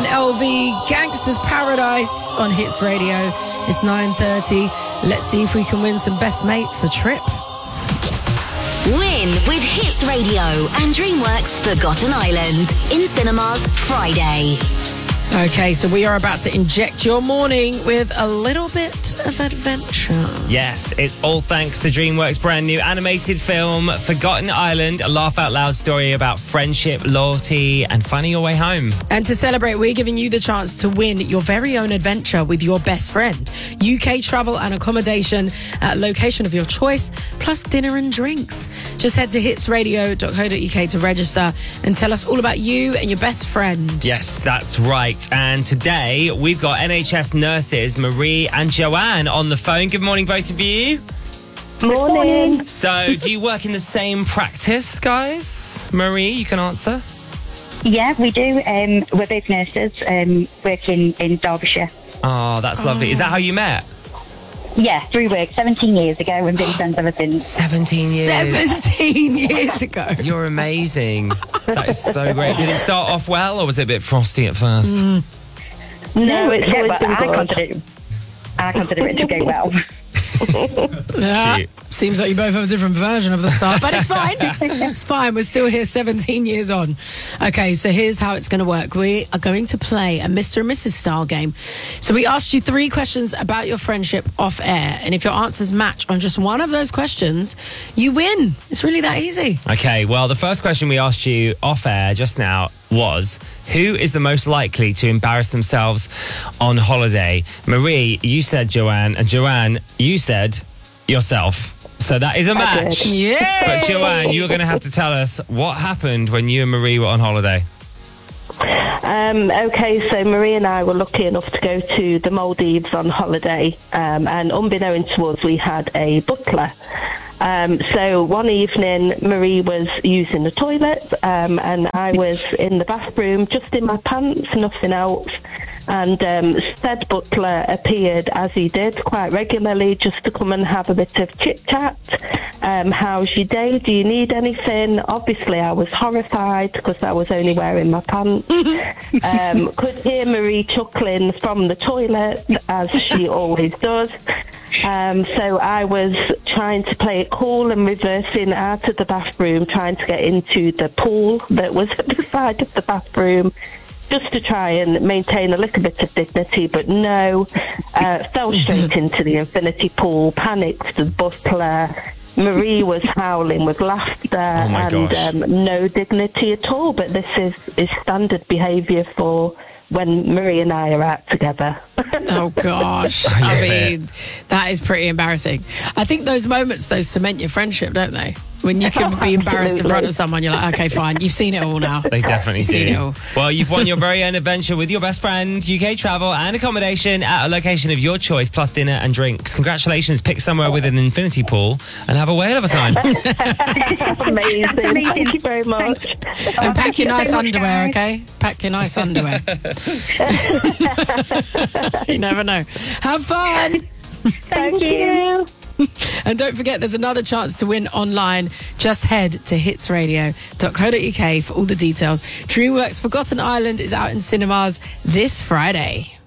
and LV, Gangster's Paradise on Hits Radio. It's 9:30. Let's see if we can win some best mates a trip. Win with Hits Radio and DreamWorks Forgotten Island in cinemas Friday. Okay, so we are about to inject your morning with a little bit of adventure. Yes, it's all thanks to DreamWorks' brand new animated film, Forgotten Island, a laugh-out-loud story about friendship, loyalty, and finding your way home. And to celebrate, we're giving you the chance to win your very own adventure with your best friend. UK travel and accommodation at a location of your choice, plus dinner and drinks. Just head to hitsradio.co.uk to register and tell us all about you and your best friend. Yes, that's right. And today we've got NHS nurses Marie and Joanne on the phone. Good morning, both of you. Morning. So, do you work in the same practice, guys? Marie, you can answer. Yeah, we do. We're both nurses working in Derbyshire. Oh, that's lovely. Is that how you met? Yeah, through work 17 years ago and been friends ever since. 17 years. 17 years ago. You're amazing. That is so great. Did it start off well, or was it a bit frosty at first? No, it's always been good. I consider it to go well. Yeah, Cute. seems like you both have a different version of the start, but it's fine. It's fine. We're still here 17 years on. Okay, so here's how it's going to work. We are going to play a Mr. and Mrs. style game. So we asked you 3 questions about your friendship off air, and if your answers match on just one of those questions, you win. It's really that easy. Okay, well, the first question we asked you off air just now was, who is the most likely to embarrass themselves on holiday? Marie, you said Joanne, and Joanne, you said yourself. So that is a match. Yeah. But Joanne, you're going to have to tell us what happened when you and Marie were on holiday. Okay, so Marie and I were lucky enough to go to the Maldives on holiday, and unbeknown to us, we had a butler. So one evening, Marie was using the toilet, and I was in the bathroom, just in my pants, nothing else. And said butler appeared, as he did quite regularly, just to come and have a bit of chit-chat. How's your day? Do you need anything? Obviously, I was horrified because I was only wearing my pants. Could hear Marie chuckling from the toilet, as she always does. So I was trying to play it cool and reversing out of the bathroom, trying to get into the pool that was at the side of the bathroom, just to try and maintain a little bit of dignity, but no, fell straight into the infinity pool, panicked the butler. Marie was howling with laughter and no dignity at all, but this is standard behaviour for when Marie and I are out together. Oh, gosh. I mean, that is pretty embarrassing. I think those moments, though, cement your friendship, don't they? When you can be embarrassed in front of someone, you're like, okay, fine, you've seen it all now. They definitely Seen it all. do. Well, you've won your very own adventure with your best friend, UK travel and accommodation at a location of your choice, plus dinner and drinks. Congratulations. Pick somewhere with an infinity pool and have a whale of a time. Amazing. Thank you very much. And pack your nice underwear, okay? Pack your nice underwear. You never know. Have fun. Thank you. And don't forget, there's another chance to win online. Just head to hitsradio.co.uk for all the details. DreamWorks Forgotten Island is out in cinemas this Friday.